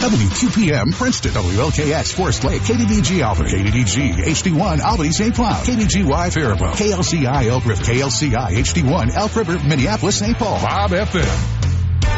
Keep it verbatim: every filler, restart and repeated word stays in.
W Q P M Princeton, W L K X Forest Lake, K D D G Alpha, K D D G H D one Albany Saint Cloud, K D G Y Faribault, K L C I Elk River, K L C I H D one Elk River, Minneapolis Saint Paul, Bob F M.